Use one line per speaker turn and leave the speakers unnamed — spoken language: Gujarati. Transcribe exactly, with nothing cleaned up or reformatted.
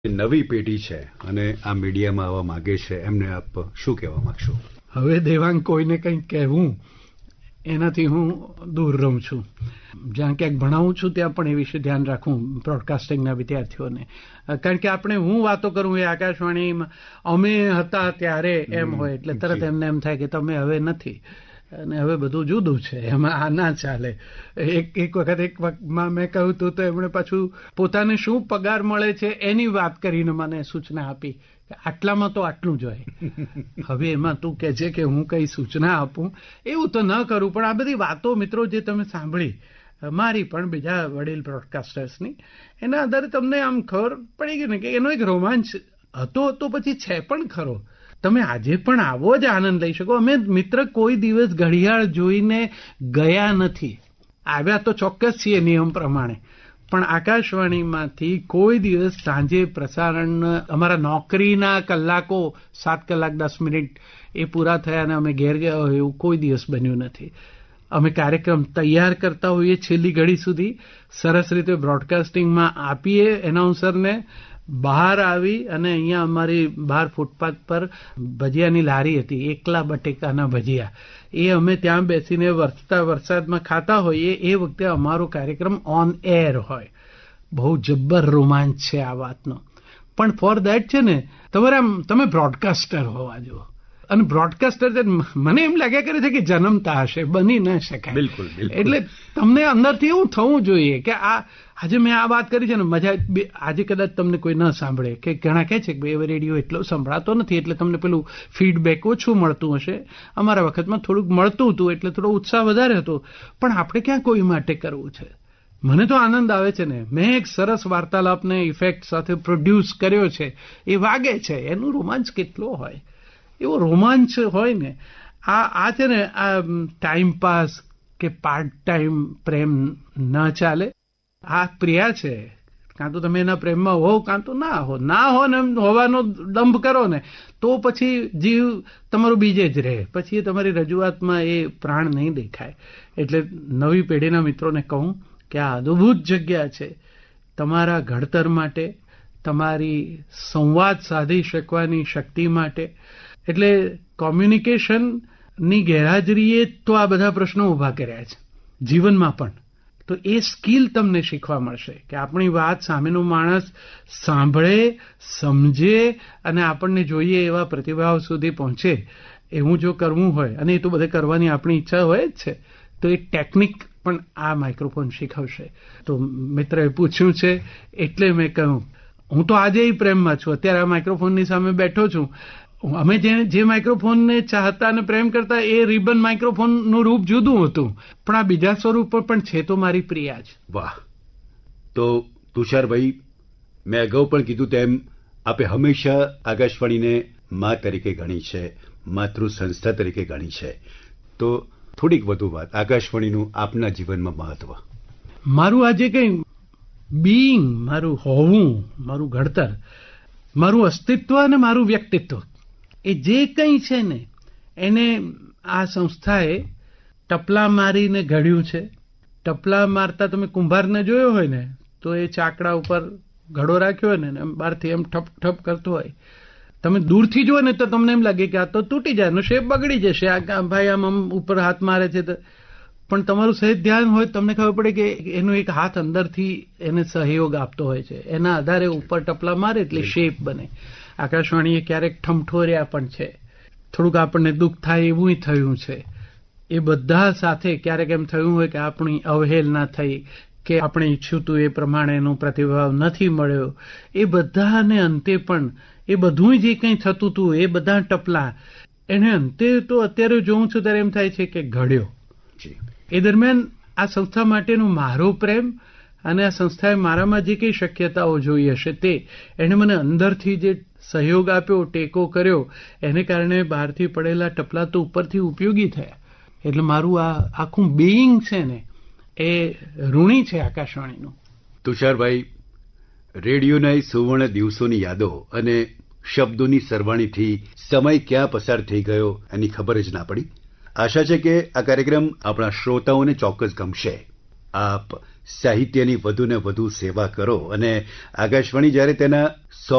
નવી પેઢી છે અને આ મીડિયામાં આવવા માંગે છે એમને આપ શું કહેવા માંગશો?
હવે દેવાંગ કોઈને કંઈક કહેવું એનાથી હું દૂર રહું છું. જ્યાં ક્યાંક ભણાવું છું ત્યાં પણ એ વિશે ધ્યાન રાખું બ્રોડકાસ્ટિંગના વિદ્યાર્થીઓને, કારણ કે આપણે હું વાતો કરું એ આકાશવાણીમાં અમે હતા ત્યારે એમ હોય એટલે તરત એમને એમ થાય કે તમે હવે નથી અને હવે બધું જુદું છે, એમાં આ ના ચાલે. એક એક વખત એક વખતમાં મેં કહ્યું હતું તો એમણે પાછું પોતાને શું પગાર મળે છે એની વાત કરીને મને સૂચના આપી કે આટલામાં તો આટલું જ હોય. હવે એમાં તું કહે છે કે હું કંઈ સૂચના આપું, એવું તો ન કરું, પણ આ બધી વાતો મિત્રો જે તમે સાંભળી મારી પણ બીજા વડીલ બ્રોડકાસ્ટર્સની, એના આધારે તમને આમ ખબર પડી ગઈ ને કે એનો એક રોમાંચ હતો તો પછી છે પણ ખરો. તમે આજે પણ આવો જ આનંદ લઈ શકો. અમે મિત્ર કોઈ દિવસ ઘડિયાળ જોઈને ગયા નથી, આવ્યા તો ચોક્કસ છીએ નિયમ પ્રમાણે, પણ આકાશવાણીમાંથી કોઈ દિવસ સાંજે પ્રસારણ અમારા નોકરીના કલાકો સાત કલાક દસ મિનિટ એ પૂરા થયા અને અમે ઘેર ગયા હોય એવું કોઈ દિવસ બન્યું નથી. અમે કાર્યક્રમ તૈયાર કરતા હોઈએ છેલ્લી ઘડી સુધી, સરસ રીતે બ્રોડકાસ્ટિંગમાં આપીએ એનાઉન્સરને, બહાર આવી અને અહીંયા અમારી બહાર ફૂટપાથ પર ભજીયાની લારી હતી, એકલા બટેકાના ભજીયા, એ અમે ત્યાં બેસીને વરસતા વરસાદમાં ખાતા હોઈએ. એ વખતે અમારો કાર્યક્રમ ઓન એર હોય. બહુ જબ્બર રોમાંચ છે આ વાતનો. પણ ફોર દેટ છે ને તમારે આમ તમે બ્રોડકાસ્ટર હોવા જુઓ, અને બ્રોડકાસ્ટર મને એમ લાગ્યા કરે છે કે જન્મતા હશે, બની ન શકાય.
બિલકુલ.
એટલે તમને અંદરથી એવું થવું જોઈએ કે આ આજે મેં આ વાત કરી છે ને મજા, આજે કદાચ તમને કોઈ ન સાંભળે કે ઘણા કહે છે કે હવે રેડિયો એટલો સંભળાતો નથી એટલે તમને પેલું ફીડબેક ઓછું મળતું હશે. અમારા વખતમાં થોડુંક મળતું હતું એટલે થોડો ઉત્સાહ વધારે હતો, પણ આપણે ક્યાં કોઈ માટે કરવું છે. મને તો આનંદ આવે છે ને. મેં એક સરસ વાર્તાલાપને ઇફેક્ટ સાથે પ્રોડ્યુસ કર્યો છે, એ વાગે છે, એનું રોમાંચ કેટલો હોય, એવો રોમાંચ હોય ને. આ આ છે ને આ ટાઈમ પાસ કે પાર્ટ ટાઈમ પ્રેમ ન ચાલે. આ પ્રિયા છે, કાં તો તમે એના પ્રેમમાં હો કાં તો ના હો, ના હો ને એમ હોવાનો દંભ કરો ને તો પછી જીવ તમારું બીજે જ રહે, પછી એ તમારી રજૂઆતમાં એ પ્રાણ નહીં દેખાય. એટલે નવી પેઢીના મિત્રોને કહું કે આ અદ્ભુત જગ્યા છે તમારા ઘડતર માટે, તમારી સંવાદ સાધી શકવાની શક્તિ માટે. એટલે કોમ્યુનિકેશનની ગેરહાજરીએ તો આ બધા પ્રશ્નો ઊભા કર્યા છે જીવનમાં પણ. તો એ સ્કિલ તમને શીખવા મળશે કે આપણી વાત સામેનો માણસ સાંભળે, સમજે અને આપણને જોઈએ એવા પ્રતિભાવ સુધી પહોંચે. એવું જો કરવું હોય, અને એ તો બધે કરવાની આપણી ઈચ્છા હોય જ છે, તો એ ટેકનિક પણ આ માઇક્રોફોન શીખવશે. તો મિત્રએ પૂછ્યું છે એટલે મેં કહ્યું હું તો આજે એ પ્રેમમાં છું. અત્યારે આ માઇક્રોફોનની સામે બેઠો છું. અમે જે જે માઇક્રોફોનને ચાહતા અને પ્રેમ કરતા એ રિબન માઇક્રોફોનનું રૂપ જુદું હતું, પણ આ બીજા સ્વરૂપ પણ છે તો મારી પ્રિયા જ.
વાહ. તો તુષારભાઈ, મેં અગાઉ પણ કીધું તેમ આપે હંમેશા આકાશવાણીને મા તરીકે ગણી છે, માતૃ સંસ્થા તરીકે ગણી છે. તો થોડીક વધુ વાત આકાશવાણીનું આપના જીવનમાં મહત્વ.
મારું આજે કંઈ બીઈંગ, મારું હોવું, મારું ઘડતર, મારું અસ્તિત્વ અને મારું વ્યક્તિત્વ, એ જે કંઈ છે ને એને આ સંસ્થાએ ટપલા મારીને ઘડ્યું છે. ટપલા મારતા તમે કુંભારને જોયો હોય ને તો એ ચાકડા ઉપર ઘડો રાખ્યો હોય ને એમ બહારથી એમ ઠપ ઠપ કરતો હોય. તમે દૂરથી જુઓ ને તો તમને એમ લાગે કે આ તો તૂટી જાય, એનો શેપ બગડી જશે, આ ભાઈ આમ આમ ઉપર હાથ મારે છે. પણ તમારું સહેજ ધ્યાન હોય તમને ખબર પડે કે એનો એક હાથ અંદરથી એને સહયોગ આપતો હોય છે. એના આધારે ઉપર ટપલા મારે એટલે શેપ બને. આકાશવાણીએ ક્યારેક ઠમઠોર્યા પણ છે, થોડુંક આપણને દુઃખ થાય એવું થયું છે. એ બધા સાથે ક્યારેક એમ થયું હોય કે આપણી અવહેલના થઈ કે આપણે ઈચ્છ્યું હતું એ પ્રમાણેનો પ્રતિભાવ નથી મળ્યો. એ બધાને અંતે પણ એ બધું જે કંઈ થતું હતું એ બધા ટપલા એને અંતે તો અત્યારે જોઉં છું ત્યારે એમ થાય છે કે ઘડ્યો. એ દરમિયાન આ સંસ્થા માટેનો મારો પ્રેમ અને આ સંસ્થાએ મારામાં જે કંઈ શક્યતાઓ જોઈ હશે તે એણે મને અંદરથી જે સહયોગ આપ્યો, ટેકો કર્યો, એને કારણે બહારથી પડેલા ટપલા તો ઉપરથી ઉપયોગી થયા. એટલે મારું આ આખું બીઈંગ છે ને એ ઋણી છે આકાશવાણીનું.
તુષારભાઈ, રેડિયોના એ સુવર્ણ દિવસોની યાદો અને શબ્દોની સરવાણીથી સમય ક્યાં પસાર થઈ ગયો એની ખબર જ ના પડી. આશા છે કે આ કાર્યક્રમ આપણા શ્રોતાઓને ચોક્કસ ગમશે. આપ સાહિત્યની વધુને વધુ સેવા કરો અને આકાશવાણી જ્યારે તેના સો